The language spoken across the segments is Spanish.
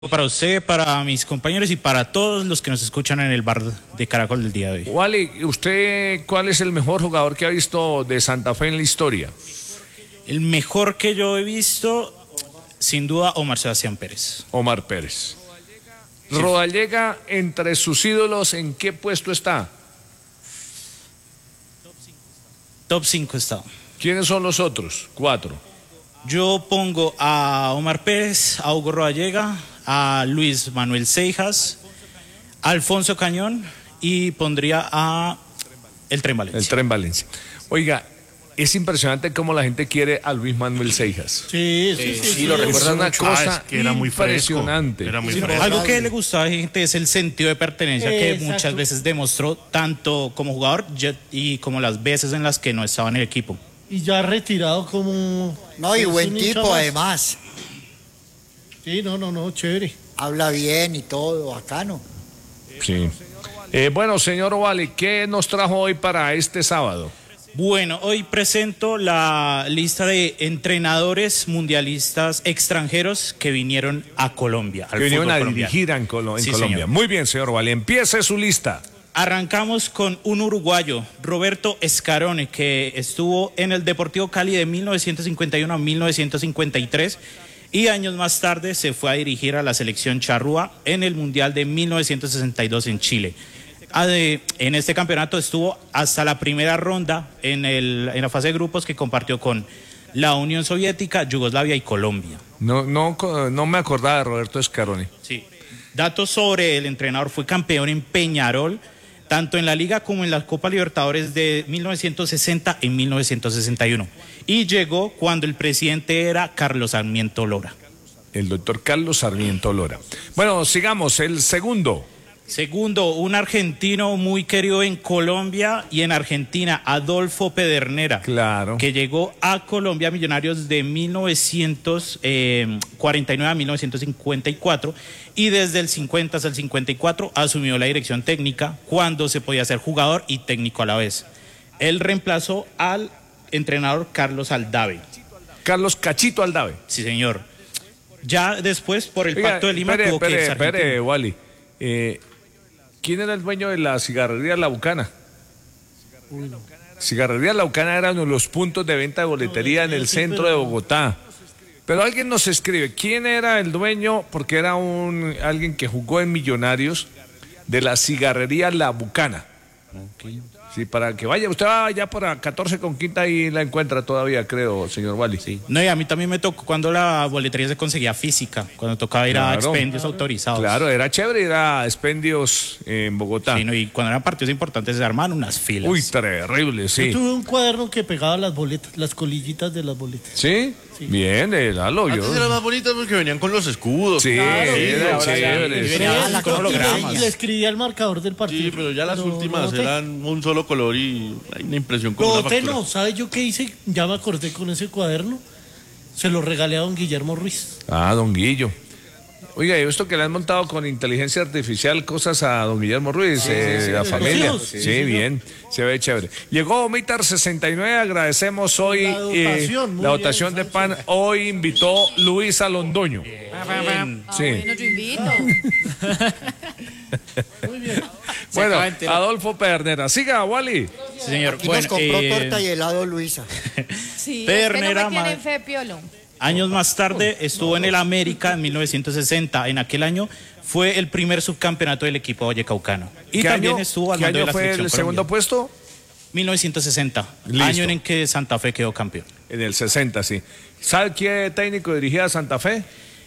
Para usted, para mis compañeros y para todos los que nos escuchan en el bar de Caracol del día de hoy. Wally, ¿usted cuál es el mejor jugador que ha visto de Santa Fe en la historia? El mejor que yo he visto, sin duda, Omar Sebastián Pérez. Omar Pérez. Sí. Rodallega, entre sus ídolos, ¿en qué puesto está? Top 5 está. ¿Quiénes son los otros? 4. Yo pongo a Omar Pérez, a Hugo Rodallega, a Luis Manuel Seijas, a Alfonso Cañón y pondría a el Tren Valencia. El Tren Valencia. Oiga, es impresionante cómo la gente quiere a Luis Manuel Seijas. Sí, lo recuerdan una cosa es que era muy impresionante. Era muy fresco. Algo que le gustaba a la gente es el sentido de pertenencia que muchas veces demostró tanto como jugador y como las veces en las que no estaba en el equipo. Y ya retirado como... No, y buen tipo además. Sí, no, chévere. Habla bien y todo, bacano. Sí. Bueno, señor Wally, ¿qué nos trajo hoy para este sábado? Bueno, hoy presento la lista de entrenadores mundialistas extranjeros que vinieron a Colombia. Que vinieron a dirigir en Colombia. Señor. Muy bien, señor Wally, empiece su lista. Arrancamos con un uruguayo, Roberto Scarone, que estuvo en el Deportivo Cali de 1951 a 1953 y años más tarde se fue a dirigir a la selección charrúa en el Mundial de 1962 en Chile. En este campeonato estuvo hasta la primera ronda en la fase de grupos que compartió con la Unión Soviética, Yugoslavia y Colombia. No me acordaba de Roberto Scarone. Sí. Datos sobre el entrenador: fue campeón en Peñarol, tanto en la Liga como en la Copa Libertadores de 1960 y 1961. Y llegó cuando el presidente era Carlos Sarmiento Lora. El doctor Carlos Sarmiento Lora. Bueno, sigamos, el segundo. Segundo, un argentino muy querido en Colombia y en Argentina, Adolfo Pedernera. Claro. Que llegó a Colombia Millonarios de 1949 a 1954 y desde el 50 hasta el 54 asumió la dirección técnica cuando se podía ser jugador y técnico a la vez. Él reemplazó al entrenador Carlos Aldave. Carlos Cachito Aldave. Sí, señor. Ya después, por el Pacto de Lima, tuvo que ser argentino. Espere, Wally. ¿Quién era el dueño de la cigarrería La Bucana? Cigarrería La Bucana era uno de los puntos de venta de boletería en el centro de Bogotá. Pero alguien nos escribe, ¿quién era el dueño? Porque era alguien que jugó en Millonarios de la cigarrería La Bucana. Okay. Sí, para que vaya, usted va allá para 14 con quinta y la encuentra todavía, creo, señor Wally. Sí. No, y a mí también me tocó cuando la boletería se conseguía física, cuando tocaba ir a expendios autorizados. Claro, era chévere ir a expendios en Bogotá. Sí, no, y cuando eran partidos importantes se armaban unas filas. Uy, terrible, sí. Yo tuve un cuaderno que pegaba las boletas, las colillitas de las boletas. ¿Sí? Sí. Bien, dalo yo. Antes eran más bonitas porque venían con los escudos. Sí, claro, era chévere. Y le escribía al marcador del partido. Sí, pero ya las últimas eran un solo color y hay una impresión con una factura. No, ¿sabe yo qué hice? Ya me acordé con ese cuaderno. Se lo regalé a don Guillermo Ruiz. Ah, don Guillo. Oiga, ¿y esto que le han montado con inteligencia artificial cosas a don Guillermo Ruiz, la familia? Sí, bien, se ve chévere. Llegó Omitar 69, agradecemos hoy la dotación de pan. Hoy invitó Luisa Londoño. Sí. Bueno, yo invito. Muy bien. Bueno, Adolfo Pedernera. Siga, Wally. Sí, señor. Aquí nos compró torta y helado Luisa. Sí, Pedernera, es que no me tienen fe, Piolo. Años más tarde estuvo en el América en 1960. En aquel año fue el primer subcampeonato del equipo vallecaucano. Y también estuvo al mando de la selección ¿Qué año fue el segundo puesto? 1960, Listo. Año en que Santa Fe quedó campeón. En el 60, sí. ¿Sabe qué técnico dirigía a Santa Fe?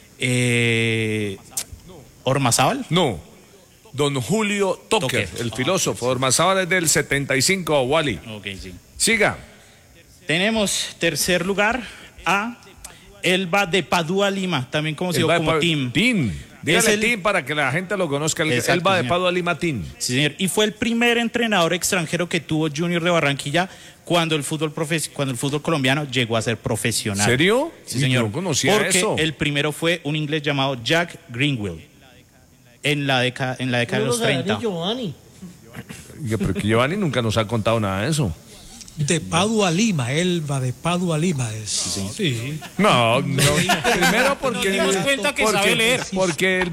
¿Ormazábal? No, don Julio Toker, el filósofo. Ormazábal es del 75, Wally. Ok, sí. Siga. Tenemos tercer lugar a Elba de Padua Lima, también conocido como Tim. Dígale Tim para que la gente lo conozca. Exacto, Elba de Padua Lima, Tim. Sí, señor. Y fue el primer entrenador extranjero que tuvo Junior de Barranquilla cuando el fútbol colombiano llegó a ser profesional. ¿Serio? Sí, señor. No conocía eso. Porque el primero fue un inglés llamado Jack Greenwell en la década de los 30. Giovanni. Pero que Giovanni nunca nos ha contado nada de eso. De Padua a Lima, Elba de Padua a Lima es. Sí. No, primero porque Nos dimos cuenta que sabe leer. porque